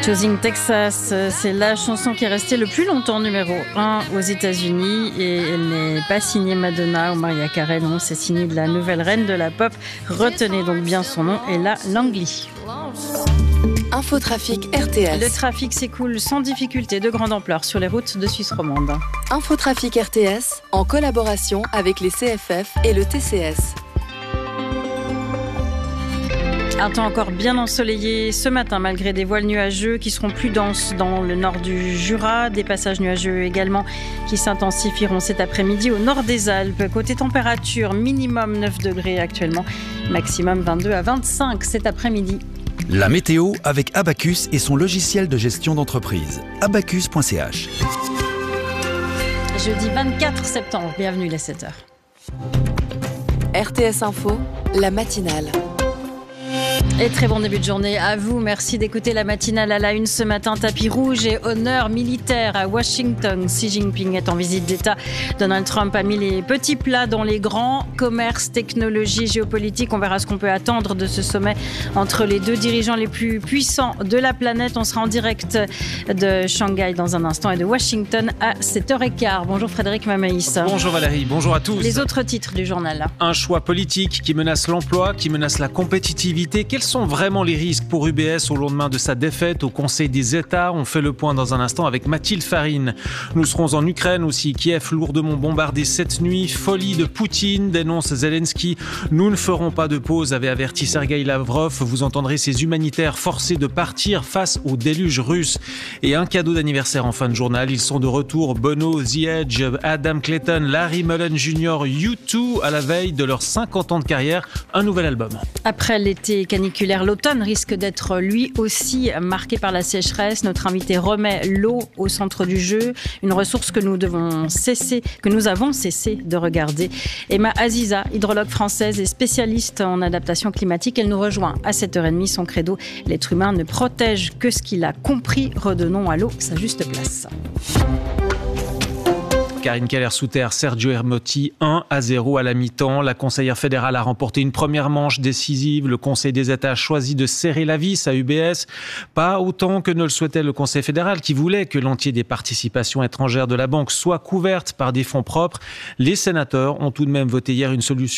Choosing Texas, c'est la chanson qui est restée le plus longtemps numéro 1 aux États-Unis et elle n'est pas signée Madonna ou Mariah Carey, non, c'est signé de la nouvelle reine de la pop. Retenez donc bien son nom, Ella Langley. Infotrafic RTS. Le trafic s'écoule sans difficulté de grande ampleur sur les routes de Suisse romande. Infotrafic RTS en collaboration avec les CFF et le TCS. Un temps encore bien ensoleillé ce matin malgré des voiles nuageux qui seront plus denses dans le nord du Jura. Des passages nuageux également qui s'intensifieront cet après-midi au nord des Alpes. Côté température, minimum 9 degrés actuellement, maximum 22 à 25 cet après-midi. La météo avec Abacus et son logiciel de gestion d'entreprise. Abacus.ch. Jeudi 24 septembre, bienvenue les 7h. RTS Info, la matinale. Et très bon début de journée à vous. Merci d'écouter la matinale à la une ce matin. Tapis rouge et honneur militaire à Washington. Xi Jinping est en visite d'État. Donald Trump a mis les petits plats dans les grands. Commerce, technologie, géopolitique. On verra ce qu'on peut attendre de ce sommet entre les deux dirigeants les plus puissants de la planète. On sera en direct de Shanghai dans un instant et de Washington à 7h15. Bonjour Frédéric Mamaïs. Bonjour Valérie, bonjour à tous. Les autres titres du journal. Un choix politique qui menace l'emploi, qui menace la compétitivité. Quels sont vraiment les risques pour UBS au lendemain de sa défaite au Conseil des États? On fait le point dans un instant avec Mathilde Farine. Nous serons en Ukraine aussi. Kiev lourdement bombardé cette nuit. Folie de Poutine, dénonce Zelensky. Nous ne ferons pas de pause, avait averti Sergueï Lavrov. Vous entendrez ces humanitaires forcés de partir face au déluge russe. Et un cadeau d'anniversaire en fin de journal. Ils sont de retour. Bono, The Edge, Adam Clayton, Larry Mullen Jr., U2 à la veille de leurs 50 ans de carrière. Un nouvel album. Après l'été caniculaire, l'automne risque d'être lui aussi marqué par la sécheresse. Notre invité remet l'eau au centre du jeu, une ressource que nous avons cessé de regarder. Emma Aziza, hydrologue française et spécialiste en adaptation climatique, elle nous rejoint à 7h30. Son credo, l'être humain ne protège que ce qu'il a compris. Redonnons à l'eau sa juste place. Karine Keller-Souter, Sergio Ermotti, 1-0 à la mi-temps. La conseillère fédérale a remporté une première manche décisive. Le Conseil des États a choisi de serrer la vis à UBS. Pas autant que ne le souhaitait le Conseil fédéral qui voulait que l'entier des participations étrangères de la banque soit couverte par des fonds propres. Les sénateurs ont tout de même voté hier une solution